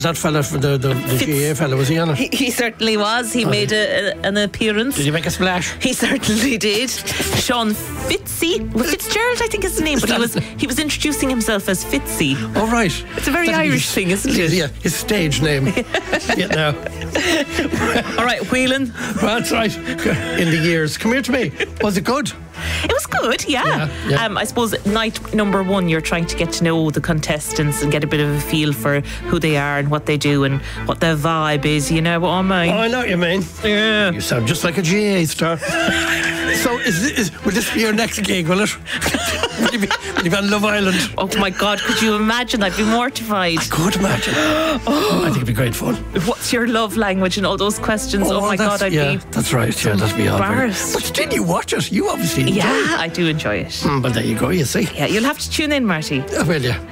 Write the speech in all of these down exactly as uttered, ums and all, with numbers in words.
That fella, the, the, the G A fella, was he on it? He, he certainly was. He oh, made a, a, an appearance. Did he make a splash? He certainly did. Sean Fitzy, Fitzgerald, I think is his name, but he was he was introducing himself as Fitzy. Oh, right. It's a very That's Irish his, thing, isn't it? Yeah, his stage name. Yeah, now. All right, Whelan. That's right. In the years. Come here to me. Was it good? It was good, yeah. yeah, yeah. Um, I suppose night number one, you're trying to get to know the contestants and get a bit of a feel for who they are and what they do and what their vibe is, you know what I mean? Oh, I know what you mean. Yeah. You sound just like a G A star. So, is, is, will this be your next gig, will it? Will you be, will you be on Love Island? Oh my God, could you imagine? I'd be mortified. I could imagine. Oh. I think it'd be great fun. What's your love language and all those questions? Oh, oh my God, I'd yeah, be that's right. Yeah, that'd be all very. But still, you watch it. You obviously enjoy Yeah, it. I do enjoy it. Mm, but there you go, you see. Yeah, you'll have to tune in, Marty. Oh, will you?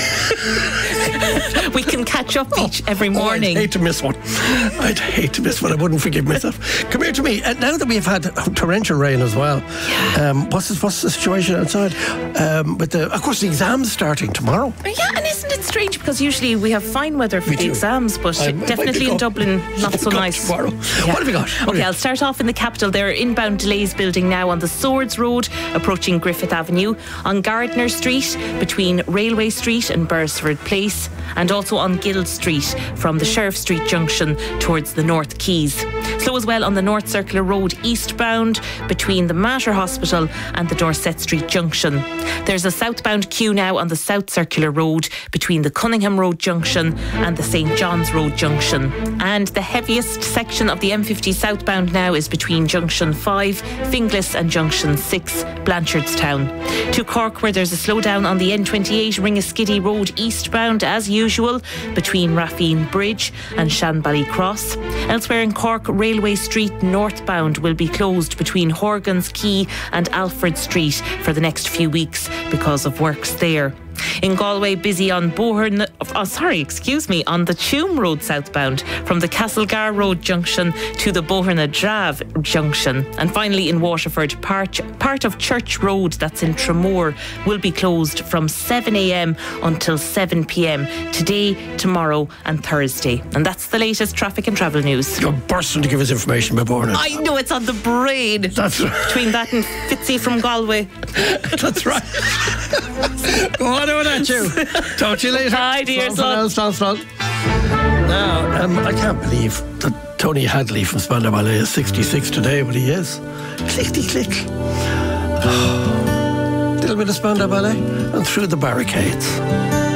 We can catch up each every morning. Oh, I'd hate to miss one. I'd hate to miss one. I wouldn't forgive myself. Come here to me. Uh, now that we've had torrential rain as well, yeah. um, what's the, what's the situation outside? Um, with the, of course, the exams starting tomorrow. Yeah, and isn't it strange because usually we have fine weather for we the do. exams, but I, definitely in Dublin, not so nice. Tomorrow. Yeah. What have we got? What okay, I'll start off in the capital. There are inbound delays building now on the Swords Road, approaching Griffith Avenue, on Gardner Street, between Railway Street and Beresford Place, and also on Guild Street from the Sheriff Street junction towards the North Quays. Slow as well on the North Circular Road eastbound between the Mater Hospital and the Dorset Street junction. There's a southbound queue now on the South Circular Road between the Cunningham Road junction and the St John's Road junction. And the heaviest section of the M fifty southbound now is between Junction five, Finglas, and Junction six, Blanchardstown. To Cork, where there's a slowdown on the N twenty-eight Ringaskiddy Road eastbound as usual between Raffine Bridge and Shanbally Cross. Elsewhere in Cork, Railway Street northbound will be closed between Horgan's Quay and Alfred Street for the next few weeks because of works there. In Galway, busy on Bohern, oh, sorry, excuse me, on the Tuam Road southbound from the Castlegar Road junction to the Bohernadrave junction. And finally in Waterford, part, part of Church Road, that's in Tramore, will be closed from seven a.m. until seven p.m. today, tomorrow and Thursday. And that's the latest traffic and travel news. You're bursting to give us information about Boherna. I know, it's on the brain. That's right. Between that and Fitzy from Galway. That's right. Go on over that, you. Talk to you later. Hi, dear son. Now, um, I can't believe that Tony Hadley from Spandau Ballet is sixty-six today, but he is. Clickety click. Oh, little bit of Spandau Ballet and through the barricades.